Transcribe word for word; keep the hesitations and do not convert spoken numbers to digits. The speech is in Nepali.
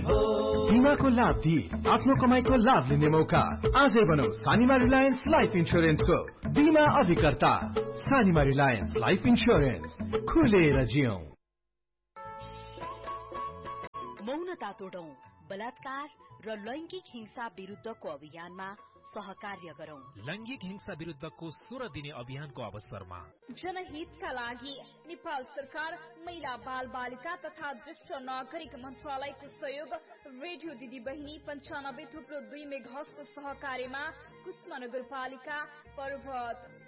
बिमाको लाभ दिई आफ्नो कमाईको लाभ लिने मौका। आजै बनाऊ सानिमा रिलायन्स लाइफ इन्स्योरेन्सको बिमा अभिकर्ता। सानिमा रिलायन्स लाइफ इन्स्योरेन्स, खुलेर जियौं। मौनता तोडौं, बलात्कार र लैंगिक हिंसा विरुद्धको अभियानमा सहकार्य गरौं। लैंगिक हिंसा विरुद्धको सोह्र दिने अभियानको अवसरमा जनहितका लागि नेपाल सरकार महिला बाल बालिका तथा ज्येष्ठ नागरिक मन्त्रालयको सहयोग, रेडियो दिदी बहिनी पञ्चानब्बे थुप्रो दुई मेघासको सहकार्यमा कुष्मा नगरपालिका पर्वत